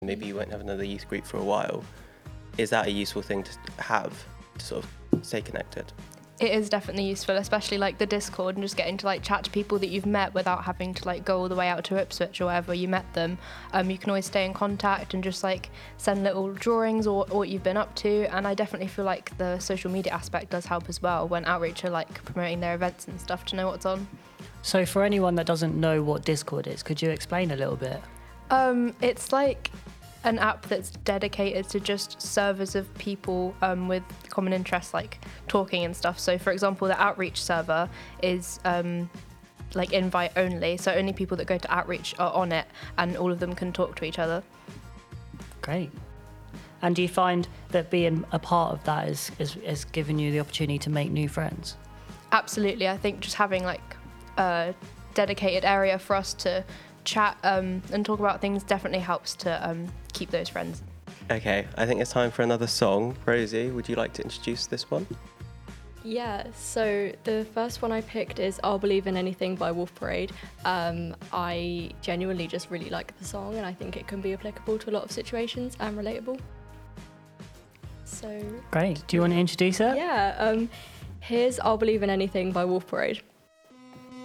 maybe you won't have another youth group for a while. Is that a useful thing to have to sort of stay connected? It is definitely useful, especially like the Discord and just getting to like chat to people that you've met without having to like go all the way out to Ipswich or wherever you met them. You can always stay in contact and just like send little drawings or what you've been up to. And I definitely feel like the social media aspect does help as well when Outreach are like promoting their events and stuff to know what's on. So for anyone that doesn't know what Discord is, could you explain a little bit? It's like an app that's dedicated to just servers of people with common interests like talking and stuff. So for example, the Outreach server is like invite only, so only people that go to Outreach are on it and all of them can talk to each other. Great. And do you find that being a part of that is giving you the opportunity to make new friends? Absolutely. I think just having like a dedicated area for us to chat and talk about things definitely helps to keep those friends. Okay, I think it's time for another song. Rosie, would you like to introduce this one? Yeah, so the first one I picked is I'll Believe in Anything by Wolf Parade. I genuinely just really like the song and I think it can be applicable to a lot of situations and relatable. So Great. Do you want to introduce it? yeah, here's I'll Believe in Anything by Wolf Parade.